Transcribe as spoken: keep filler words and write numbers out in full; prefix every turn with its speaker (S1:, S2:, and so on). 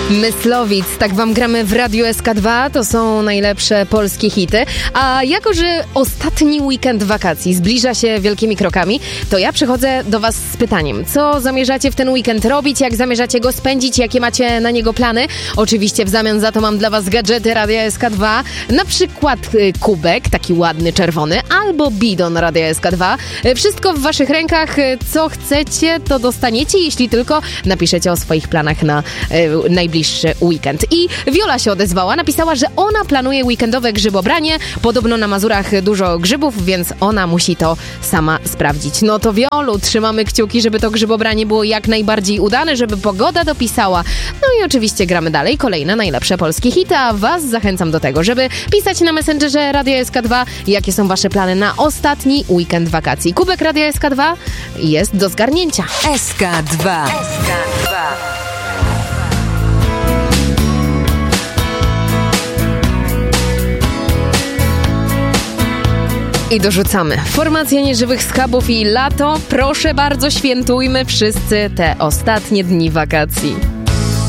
S1: Myslowic, tak wam gramy w Radiu S K dwa, to są najlepsze polskie hity. A jako, że ostatni weekend wakacji zbliża się wielkimi krokami, to ja przychodzę do was z pytaniem, co zamierzacie w ten weekend robić, jak zamierzacie go spędzić, jakie macie na niego plany. Oczywiście w zamian za to mam dla was gadżety Radia S K dwa, na przykład y, kubek, taki ładny, czerwony, albo bidon Radia S K dwa. Y, wszystko w waszych rękach, y, co chcecie, to dostaniecie, jeśli tylko napiszecie o swoich planach na y, najbliższy weekend. I Wiola się odezwała, napisała, że ona planuje weekendowe grzybobranie. Podobno na Mazurach dużo grzybów, więc ona musi to sama sprawdzić. No to Wiolu, trzymamy kciuki, żeby to grzybobranie było jak najbardziej udane, żeby pogoda dopisała. No i oczywiście gramy dalej. Kolejne najlepsze polskie hity, a was zachęcam do tego, żeby pisać na Messengerze Radia S K dwa, jakie są wasze plany na ostatni weekend wakacji. Kubek Radia S K dwa jest do zgarnięcia.
S2: S K dwa. S K dwa.
S1: I dorzucamy. Formacja nieżywych schabów i lato. Proszę bardzo, świętujmy wszyscy te ostatnie dni wakacji.